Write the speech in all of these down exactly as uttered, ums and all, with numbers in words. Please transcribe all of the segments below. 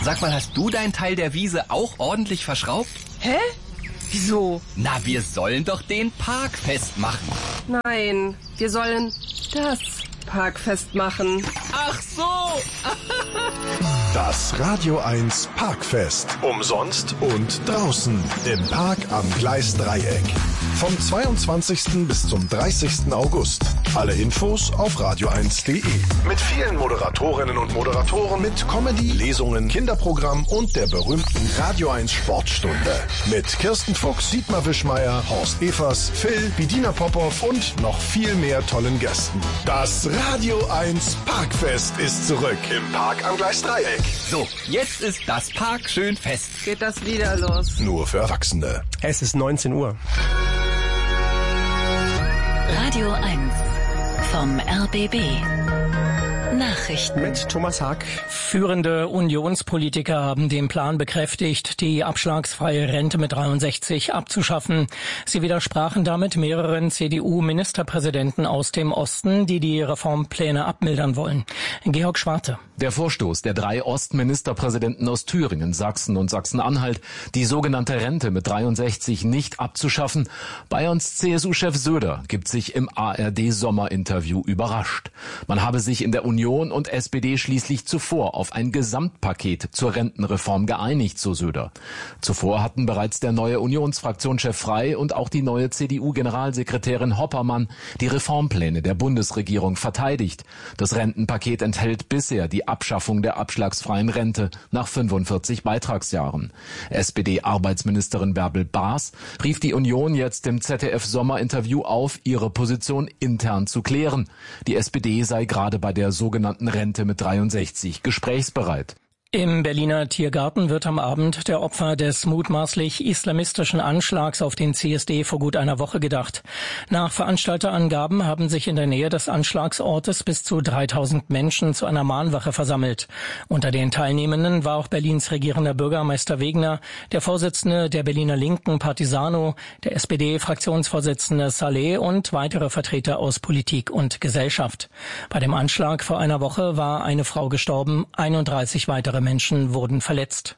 Sag mal, hast du deinen Teil der Wiese auch ordentlich verschraubt? Hä? Wieso? Na, wir sollen doch den Park festmachen. Nein, wir sollen das Park festmachen. Ach so! Das Radio eins Parkfest. Umsonst und draußen im Park am Gleisdreieck. Vom zweiundzwanzigsten bis zum dreißigsten August. Alle Infos auf radio eins punkt de. Mit vielen Moderatorinnen und Moderatoren, mit Comedy, Lesungen, Kinderprogramm und der berühmten Radio eins Sportstunde. Mit Kirsten Fuchs, Dietmar Wischmeier, Horst Evers, Phil, Bedina Popov und noch viel mehr tollen Gästen. Das Radio eins Parkfest ist zurück im Park am Gleisdreieck. So, jetzt ist das Park schön fest. Geht das wieder los? Nur für Erwachsene. Es ist neunzehn Uhr. Radio eins vom R B B. Nachrichten mit Thomas Haag. Führende Unionspolitiker haben den Plan bekräftigt, die abschlagsfreie Rente mit dreiundsechzig abzuschaffen. Sie widersprachen damit mehreren C D U-Ministerpräsidenten aus dem Osten, die die Reformpläne abmildern wollen. Georg Schwarte. Der Vorstoß der drei Ostministerpräsidenten aus Thüringen, Sachsen und Sachsen-Anhalt, die sogenannte Rente mit dreiundsechzig nicht abzuschaffen. Bayerns C S U-Chef Söder gibt sich im A R D-Sommerinterview überrascht. Man habe sich in der Union und S P D schließlich zuvor auf ein Gesamtpaket zur Rentenreform geeinigt, so Söder. Zuvor hatten bereits der neue Unionsfraktionschef Frey und auch die neue C D U-Generalsekretärin Hoppermann die Reformpläne der Bundesregierung verteidigt. Das Rentenpaket enthält bisher die Abschaffung der abschlagsfreien Rente nach fünfundvierzig Beitragsjahren. S P D-Arbeitsministerin Bärbel Baas rief die Union jetzt im Z D F-Sommerinterview auf, ihre Position intern zu klären. Die S P D sei gerade bei der sogenannten Rente mit dreiundsechzig gesprächsbereit. Im Berliner Tiergarten wird am Abend der Opfer des mutmaßlich islamistischen Anschlags auf den C S D vor gut einer Woche gedacht. Nach Veranstalterangaben haben sich in der Nähe des Anschlagsortes bis zu dreitausend Menschen zu einer Mahnwache versammelt. Unter den Teilnehmenden war auch Berlins regierender Bürgermeister Wegner, der Vorsitzende der Berliner Linken Partisano, der S P D-Fraktionsvorsitzende Saleh und weitere Vertreter aus Politik und Gesellschaft. Bei dem Anschlag vor einer Woche war eine Frau gestorben, einunddreißig weitere Menschen wurden verletzt.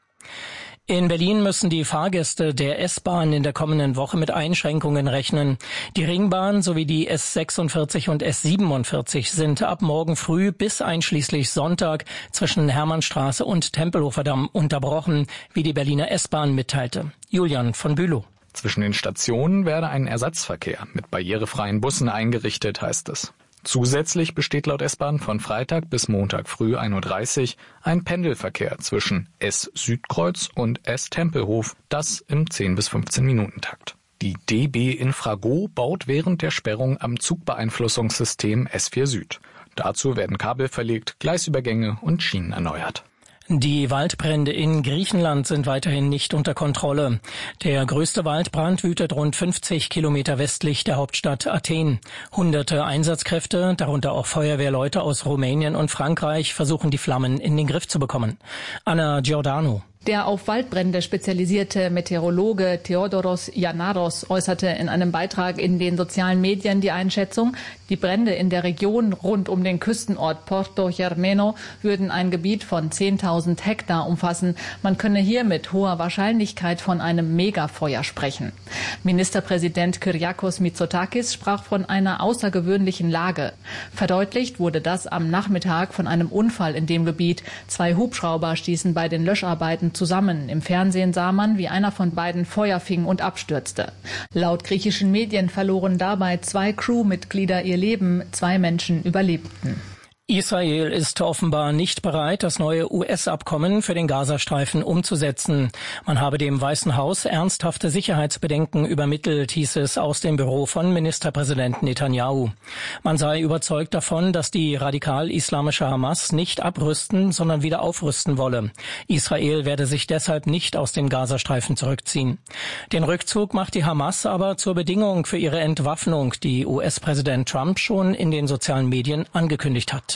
In Berlin müssen die Fahrgäste der S-Bahn in der kommenden Woche mit Einschränkungen rechnen. Die Ringbahn sowie die S sechsundvierzig und S siebenundvierzig sind ab morgen früh bis einschließlich Sonntag zwischen Hermannstraße und Tempelhofer Damm unterbrochen, wie die Berliner S-Bahn mitteilte. Julian von Bülow. Zwischen den Stationen werde ein Ersatzverkehr mit barrierefreien Bussen eingerichtet, heißt es. Zusätzlich besteht laut S-Bahn von Freitag bis Montag früh ein Uhr dreißig ein Pendelverkehr zwischen S-Südkreuz und S-Tempelhof, das im zehn bis fünfzehn Minuten Takt. Die D B Infrago baut während der Sperrung am Zugbeeinflussungssystem S vier Süd. Dazu werden Kabel verlegt, Gleisübergänge und Schienen erneuert. Die Waldbrände in Griechenland sind weiterhin nicht unter Kontrolle. Der größte Waldbrand wütet rund fünfzig Kilometer westlich der Hauptstadt Athen. Hunderte Einsatzkräfte, darunter auch Feuerwehrleute aus Rumänien und Frankreich, versuchen die Flammen in den Griff zu bekommen. Anna Giordano. Der auf Waldbrände spezialisierte Meteorologe Theodoros Yanaros äußerte in einem Beitrag in den sozialen Medien die Einschätzung, die Brände in der Region rund um den Küstenort Porto Germeno würden ein Gebiet von zehntausend Hektar umfassen. Man könne hier mit hoher Wahrscheinlichkeit von einem Megafeuer sprechen. Ministerpräsident Kyriakos Mitsotakis sprach von einer außergewöhnlichen Lage. Verdeutlicht wurde das am Nachmittag von einem Unfall in dem Gebiet. Zwei Hubschrauber stießen bei den Löscharbeiten zusammen. Im Fernsehen sah man, wie einer von beiden Feuer fing und abstürzte. Laut griechischen Medien verloren dabei zwei Crewmitglieder ihr Leben. Zwei Menschen überlebten. Israel ist offenbar nicht bereit, das neue U S-Abkommen für den Gazastreifen umzusetzen. Man habe dem Weißen Haus ernsthafte Sicherheitsbedenken übermittelt, hieß es aus dem Büro von Ministerpräsident Netanyahu. Man sei überzeugt davon, dass die radikal-islamische Hamas nicht abrüsten, sondern wieder aufrüsten wolle. Israel werde sich deshalb nicht aus dem Gazastreifen zurückziehen. Den Rückzug macht die Hamas aber zur Bedingung für ihre Entwaffnung, die U S-Präsident Trump schon in den sozialen Medien angekündigt hat.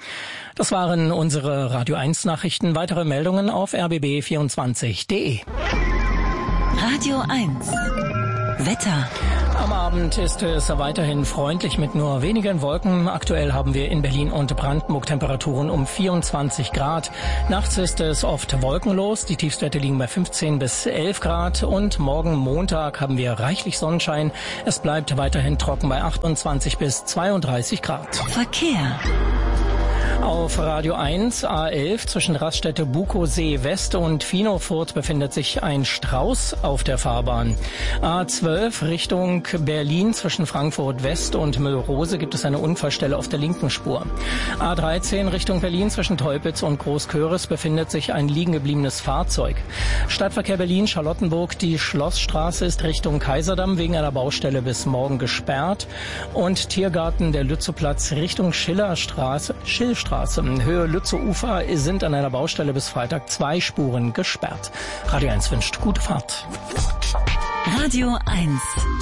Das waren unsere Radio eins Nachrichten. Weitere Meldungen auf r b b vierundzwanzig punkt de. Radio eins Wetter. Am Abend ist es weiterhin freundlich mit nur wenigen Wolken. Aktuell haben wir in Berlin und Brandenburg Temperaturen um vierundzwanzig Grad. Nachts ist es oft wolkenlos. Die Tiefstwerte liegen bei fünfzehn bis elf Grad. Und morgen Montag haben wir reichlich Sonnenschein. Es bleibt weiterhin trocken bei achtundzwanzig bis zweiunddreißig Grad. Verkehr. Auf Radio eins A elf zwischen Raststätte Bukowsee West und Finofurt befindet sich ein Strauß auf der Fahrbahn. A zwölf Richtung Berlin zwischen Frankfurt West und Müllrose gibt es eine Unfallstelle auf der linken Spur. A dreizehn Richtung Berlin zwischen Teupitz und Großköris befindet sich ein liegen gebliebenes Fahrzeug. Stadtverkehr Berlin Charlottenburg, die Schlossstraße ist Richtung Kaiserdamm wegen einer Baustelle bis morgen gesperrt. Und Tiergarten der Lützowplatz Richtung Schillerstraße, Schillstraße. Höhe Lützow-Ufer sind an einer Baustelle bis Freitag zwei Spuren gesperrt. Radio eins wünscht gute Fahrt. Radio eins.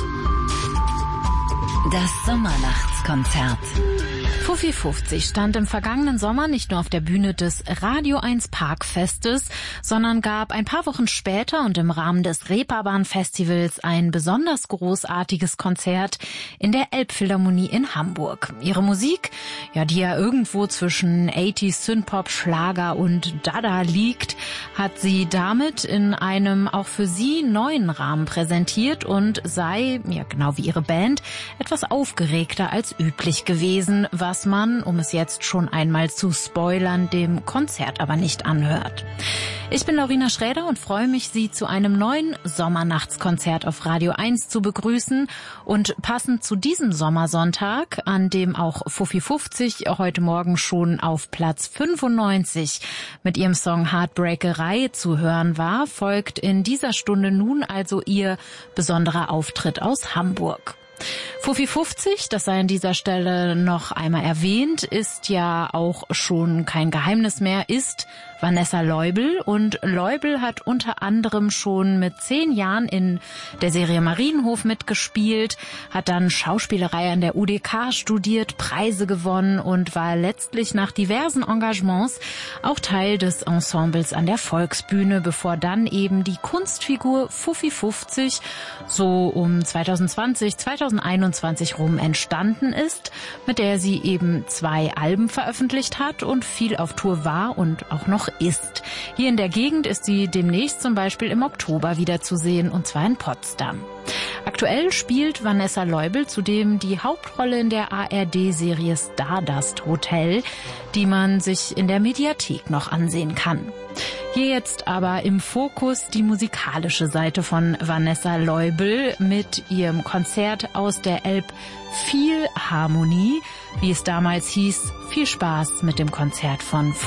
Das Sommernachtskonzert. Fuffi fünfzig stand im vergangenen Sommer nicht nur auf der Bühne des Radio eins Parkfestes, sondern gab ein paar Wochen später und im Rahmen des Reeperbahn-Festivals ein besonders großartiges Konzert in der Elbphilharmonie in Hamburg. Ihre Musik, ja, die ja irgendwo zwischen achtziger Synthpop, Schlager und Dada liegt, hat sie damit in einem auch für sie neuen Rahmen präsentiert und sei, ja genau wie ihre Band, etwas aufgeregter als üblich gewesen, was man, um es jetzt schon einmal zu spoilern, dem Konzert aber nicht anhört. Ich bin Laurina Schräder und freue mich, Sie zu einem neuen Sommernachtskonzert auf Radio eins zu begrüßen. Und passend zu diesem Sommersonntag, an dem auch Fuffi fünfzig heute Morgen schon auf Platz fünfundneunzig mit ihrem Song Heartbreakerei zu hören war, folgt in dieser Stunde nun also ihr besonderer Auftritt aus Hamburg. Fuffi fünfzig, das sei an dieser Stelle noch einmal erwähnt, ist ja auch schon kein Geheimnis mehr, ist Vanessa Leubel. Und Leubel hat unter anderem schon mit zehn Jahren in der Serie Marienhof mitgespielt, hat dann Schauspielerei an der U D K studiert, Preise gewonnen und war letztlich nach diversen Engagements auch Teil des Ensembles an der Volksbühne, bevor dann eben die Kunstfigur Fuffi fünfzig so um zweitausendzwanzig, zweitausendeinundzwanzig rum entstanden ist, mit der sie eben zwei Alben veröffentlicht hat und viel auf Tour war und auch noch ist. Hier in der Gegend ist sie demnächst zum Beispiel im Oktober wieder zu sehen, und zwar in Potsdam. Aktuell spielt Vanessa Leubel zudem die Hauptrolle in der A R D-Serie Stardust Hotel, die man sich in der Mediathek noch ansehen kann. Hier jetzt aber im Fokus die musikalische Seite von Vanessa Leubel mit ihrem Konzert aus der Elbphilharmonie, wie es damals hieß. Viel Spaß mit dem Konzert von